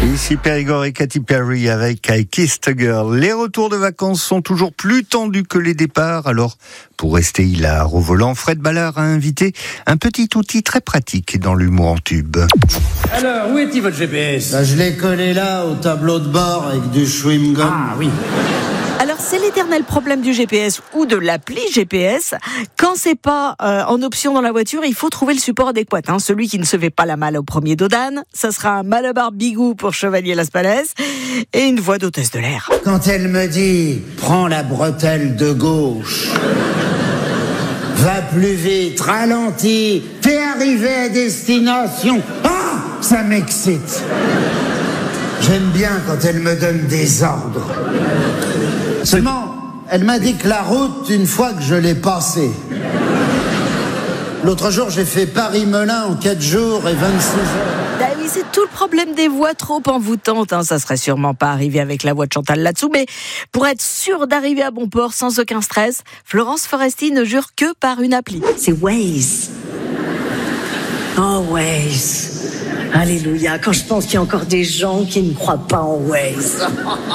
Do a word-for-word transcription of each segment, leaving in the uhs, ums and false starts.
Ici Périgord et Katy Perry avec I Kissed a Girl. Les retours de vacances sont toujours plus tendus que les départs. Alors, pour rester hilar au volant, Fred Ballard a invité un petit outil très pratique dans l'humour en tube. Alors, où est-il votre G P S ? Bah, je l'ai collé là, au tableau de bord, avec du chewing-gum. Ah oui. Alors c'est l'éternel problème du G P S ou de l'appli G P S. Quand c'est pas euh, en option dans la voiture, il faut trouver le support adéquat. Hein. Celui qui ne se fait pas la malle au premier dos d'âne, ça sera un Malabar Bigou pour Chevalier Las Palais et une voix d'hôtesse de l'air. Quand elle me dit « Prends la bretelle de gauche », « Va plus vite, ralentis, fais arriver à destination », ah, ça m'excite. J'aime bien quand elle me donne des ordres. Seulement, elle m'a dit que la route, une fois que je l'ai passée. L'autre jour, j'ai fait Paris-Melun en quatre jours et vingt-six heures. Ah oui, c'est tout le problème des voix trop envoûtantes. Hein. Ça serait sûrement pas arrivé avec la voix de Chantal là-dessous. Mais pour être sûr d'arriver à bon port sans aucun stress, Florence Foresti ne jure que par une appli. C'est Waze. Oh, Waze. Alléluia. Quand je pense qu'il y a encore des gens qui ne croient pas en Waze.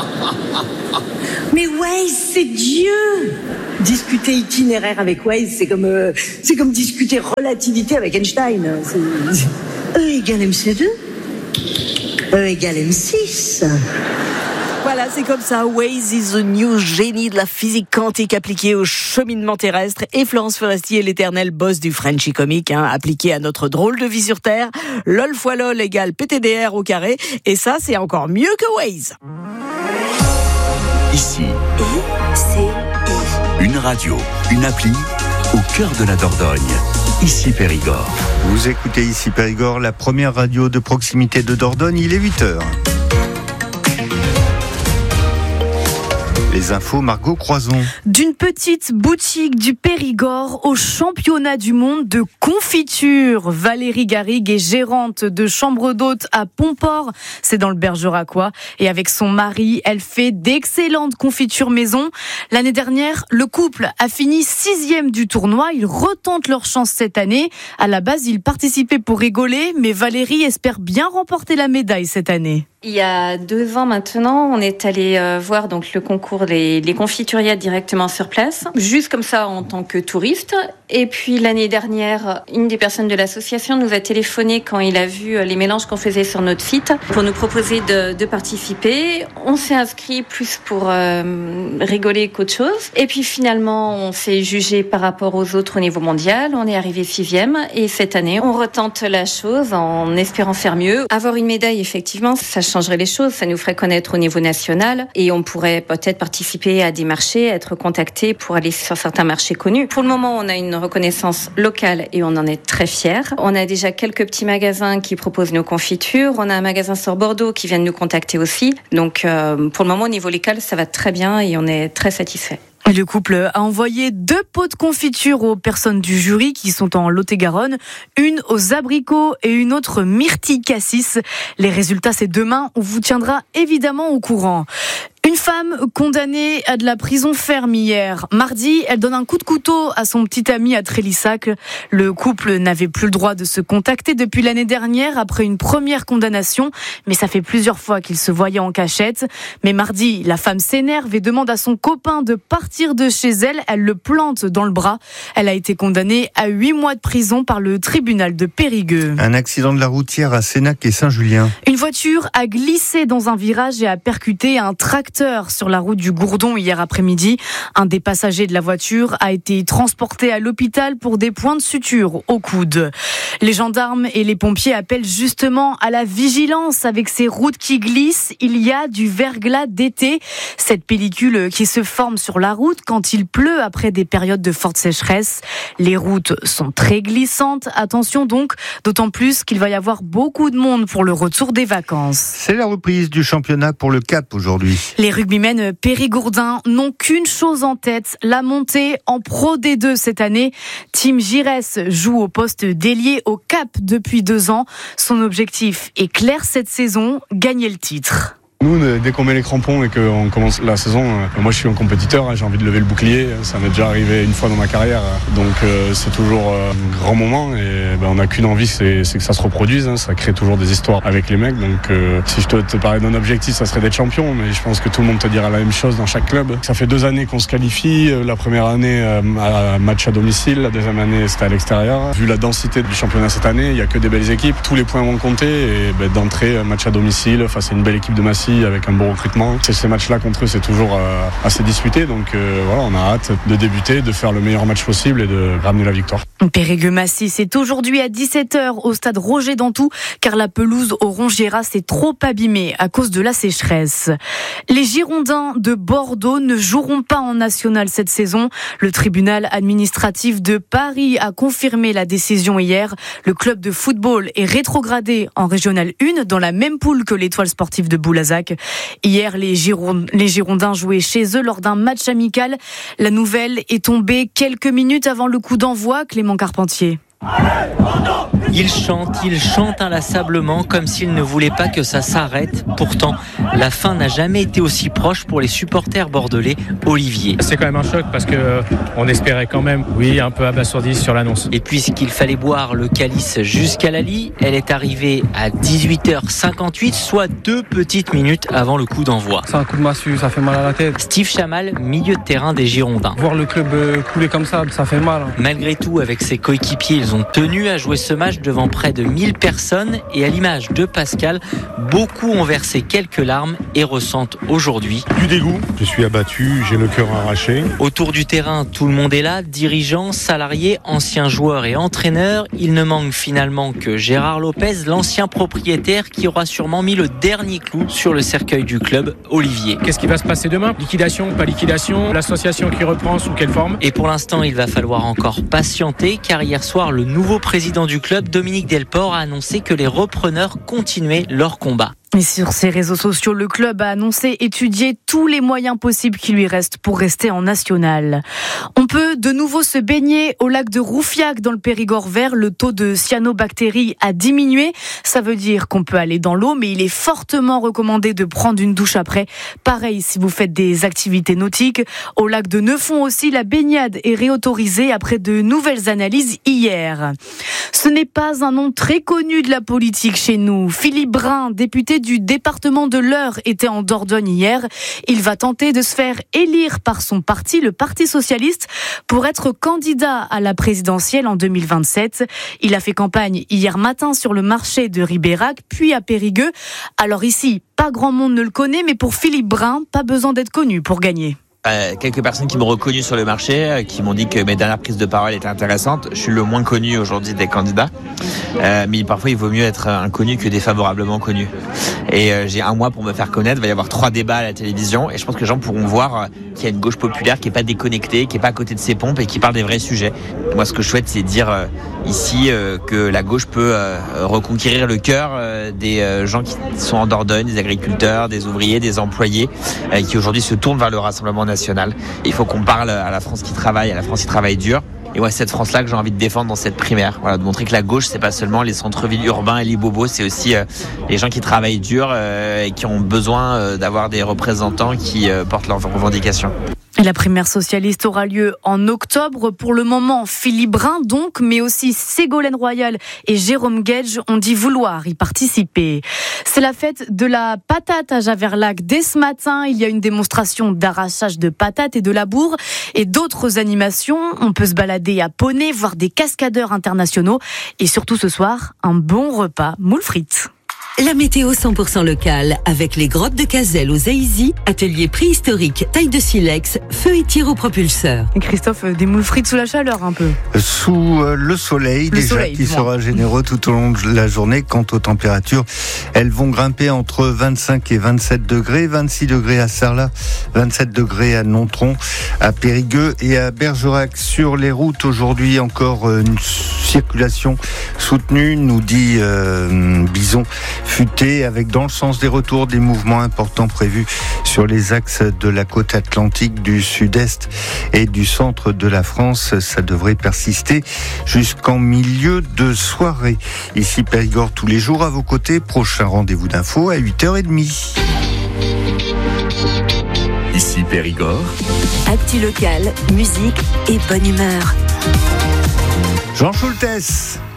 Mais Waze, c'est Dieu. Discuter itinéraire avec Waze, c'est comme, euh, c'est comme discuter relativité avec Einstein. C'est... E égale M C deux. E égale M six. Voilà, c'est comme ça. Waze is the new génie de la physique quantique appliquée au cheminement terrestre. Et Florence Foresti est l'éternel boss du Frenchy comique, hein, appliqué à notre drôle de vie sur Terre. Lol fois lol égale P T D R au carré. Et ça, c'est encore mieux que Waze. Ici, Et c'est une radio, une appli au cœur de la Dordogne. Ici Périgord. Vous écoutez Ici Périgord, la première radio de proximité de Dordogne, il est huit heures. Les infos, Margot Croison. D'une petite boutique du Périgord au championnat du monde de confiture. Valérie Garrigue est gérante de chambre d'hôte à Pomport, c'est dans le Bergeracois. Et avec son mari, elle fait d'excellentes confitures maison. L'année dernière, le couple a fini sixième du tournoi. Ils retentent leur chance cette année. À la base, ils participaient pour rigoler, mais Valérie espère bien remporter la médaille cette année. Il y a deux ans maintenant, on est allé euh, voir donc le concours les, les confituriers directement sur place, juste comme ça en tant que touriste. Et puis l'année dernière, une des personnes de l'association nous a téléphoné quand il a vu les mélanges qu'on faisait sur notre site pour nous proposer de, de participer. On s'est inscrit plus pour euh, rigoler qu'autre chose. Et puis finalement, on s'est jugé par rapport aux autres au niveau mondial. On est arrivé sixième et cette année, on retente la chose en espérant faire mieux. Avoir une médaille, effectivement, ça changerait les choses, ça nous ferait connaître au niveau national et on pourrait peut-être participer à des marchés, être contacté pour aller sur certains marchés connus. Pour le moment, on a une reconnaissance locale et on en est très fiers. On a déjà quelques petits magasins qui proposent nos confitures. On a un magasin sur Bordeaux qui vient de nous contacter aussi. Donc euh, pour le moment, au niveau local, ça va très bien et on est très satisfaits. Le couple a envoyé deux pots de confiture aux personnes du jury qui sont en Lot-et-Garonne, une aux abricots et une autre myrtille cassis. Les résultats, c'est demain. On vous tiendra évidemment au courant. Une femme condamnée à de la prison ferme hier. Mardi, elle donne un coup de couteau à son petit ami à Trélissac. Le couple n'avait plus le droit de se contacter depuis l'année dernière après une première condamnation, mais ça fait plusieurs fois qu'ils se voyaient en cachette. Mais mardi, la femme s'énerve et demande à son copain de partir de chez elle. Elle le plante dans le bras. Elle a été condamnée à huit mois de prison par le tribunal de Périgueux. Un accident de la routière à Sénac et Saint-Julien. Une voiture a glissé dans un virage et a percuté un tracteur sur la route du Gourdon hier après-midi. Un des passagers de la voiture a été transporté à l'hôpital pour des points de suture au coude. Les gendarmes et les pompiers appellent justement à la vigilance avec ces routes qui glissent. Il y a du verglas d'été, cette pellicule qui se forme sur la route quand il pleut après des périodes de forte sécheresse. Les routes sont très glissantes. Attention donc, d'autant plus qu'il va y avoir beaucoup de monde pour le retour des vacances. C'est la reprise du championnat pour le Cap aujourd'hui. Les rugbymen périgourdins n'ont qu'une chose en tête, la montée en Pro D deux cette année. Tim Giresse joue au poste d'ailier au Cap depuis deux ans. Son objectif est clair cette saison, gagner le titre. Nous, dès qu'on met les crampons et qu'on commence la saison, euh, moi je suis un compétiteur, hein, j'ai envie de lever le bouclier, ça m'est déjà arrivé une fois dans ma carrière, donc euh, c'est toujours euh, un grand moment et ben, on n'a qu'une envie, c'est, c'est que ça se reproduise, hein, ça crée toujours des histoires avec les mecs, donc euh, si je te, te parlais d'un objectif, ça serait d'être champion, mais je pense que tout le monde te dira la même chose dans chaque club. Ça fait deux années qu'on se qualifie, la première année euh, à match à domicile, la deuxième année c'était à l'extérieur. Vu la densité du championnat cette année, il n'y a que des belles équipes, tous les points vont compter et ben, d'entrée, match à domicile face à une belle équipe de Massy avec un bon recrutement. C'est ces matchs-là contre eux, c'est toujours euh, assez disputé. Donc euh, voilà, on a hâte de débuter, de faire le meilleur match possible et de ramener la victoire. Périgueux-Massy, c'est aujourd'hui à dix-sept heures au stade Roger Dantou, car la pelouse au Rongiera s'est trop abîmée à cause de la sécheresse. Les Girondins de Bordeaux ne joueront pas en national cette saison. Le tribunal administratif de Paris a confirmé la décision hier. Le club de football est rétrogradé en régional un dans la même poule que l'Étoile sportive de Boulazac. Hier, les, Girond- les Girondins jouaient chez eux lors d'un match amical. La nouvelle est tombée quelques minutes avant le coup d'envoi, Clément Carpentier. Il chante, il chante inlassablement comme s'il ne voulait pas que ça s'arrête. Pourtant, la fin n'a jamais été aussi proche pour les supporters bordelais. Olivier. C'est quand même un choc parce que on espérait quand même, oui, un peu abasourdi sur l'annonce. Et puisqu'il fallait boire le calice jusqu'à Lally, elle est arrivée à dix-huit heures cinquante-huit, soit deux petites minutes avant le coup d'envoi. C'est un coup de massue, ça fait mal à la tête. Steve Chamal, milieu de terrain des Girondins. Voir le club couler comme ça, ça fait mal. Malgré tout, avec ses coéquipiers, ils ont tenu à jouer ce match devant près de mille personnes et à l'image de Pascal, beaucoup ont versé quelques larmes et ressentent aujourd'hui du dégoût. Je suis abattu, j'ai le cœur arraché. Autour du terrain, tout le monde est là, dirigeants, salariés, anciens joueurs et entraîneurs. Il ne manque finalement que Gérard Lopez, l'ancien propriétaire qui aura sûrement mis le dernier clou sur le cercueil du club, Olivier. Qu'est-ce qui va se passer demain ? Liquidation, pas liquidation ? L'association qui reprend, sous quelle forme ? Et pour l'instant, il va falloir encore patienter car hier soir, le nouveau président du club, Dominique Delport, a annoncé que les repreneurs continuaient leur combat. Et sur ses réseaux sociaux, le club a annoncé étudier tous les moyens possibles qui lui restent pour rester en national. On peut de nouveau se baigner au lac de Roufiac dans le Périgord vert. Le taux de cyanobactéries a diminué. Ça veut dire qu'on peut aller dans l'eau, mais il est fortement recommandé de prendre une douche après. Pareil si vous faites des activités nautiques. Au lac de Neufond aussi, la baignade est réautorisée après de nouvelles analyses hier. Ce n'est pas un nom très connu de la politique chez nous. Philippe Brun, député du département de l'Eure, était en Dordogne hier. Il va tenter de se faire élire par son parti, le Parti socialiste, pour être candidat à la présidentielle en deux mille vingt-sept. Il a fait campagne hier matin sur le marché de Ribérac, puis à Périgueux. Alors ici, pas grand monde ne le connaît, mais pour Philippe Brun, pas besoin d'être connu pour gagner. Euh, quelques personnes qui m'ont reconnu sur le marché, euh, qui m'ont dit que mes dernières prises de parole étaient intéressantes. Je suis le moins connu aujourd'hui des candidats, euh, mais parfois il vaut mieux être inconnu que défavorablement connu. Et euh, j'ai un mois pour me faire connaître. Il va y avoir trois débats à la télévision, et je pense que les gens pourront voir euh, qu'il y a une gauche populaire qui est pas déconnectée, qui est pas à côté de ses pompes et qui parle des vrais sujets. Moi, ce que je souhaite, c'est dire euh, ici euh, que la gauche peut euh, reconquérir le cœur euh, des euh, gens qui sont en Dordogne, des agriculteurs, des ouvriers, des employés, euh, qui aujourd'hui se tournent vers le Rassemblement national. Il faut qu'on parle à la France qui travaille, à la France qui travaille dur. Et ouais, c'est cette France-là que j'ai envie de défendre dans cette primaire. Voilà, de montrer que la gauche, c'est pas seulement les centres-villes urbains et les bobos, c'est aussi euh, les gens qui travaillent dur euh, et qui ont besoin euh, d'avoir des représentants qui euh, portent leurs revendications. La primaire socialiste aura lieu en octobre. Pour le moment, Philippe Brun donc, mais aussi Ségolène Royal et Jérôme Guedj ont dit vouloir y participer. C'est la fête de la patate à Javerlac. Dès ce matin, il y a une démonstration d'arrachage de patates et de labour et d'autres animations. On peut se balader à Poney, voir des cascadeurs internationaux et surtout ce soir, un bon repas moules frites. La météo cent pour cent locale, avec les grottes de Cazel aux Aïzy, atelier préhistorique, taille de silex, feu et tir au propulseur. Et Christophe, des moules frites sous la chaleur un peu. Sous euh, le soleil, le déjà, soleil, qui sera généreux tout au long de la journée. Quant aux températures, elles vont grimper entre vingt-cinq et vingt-sept degrés, vingt-six degrés à Sarlat, vingt-sept degrés à Nontron, à Périgueux et à Bergerac. Sur les routes, aujourd'hui, encore une circulation soutenue, nous dit euh, Bison Futé, avec dans le sens des retours des mouvements importants prévus sur les axes de la côte atlantique, du sud-est et du centre de la France. Ça devrait persister jusqu'en milieu de soirée. Ici Périgord tous les jours à vos côtés. Prochain rendez-vous d'infos à huit heures trente. Ici Périgord. Actu locale, musique et bonne humeur. Jean Schultes.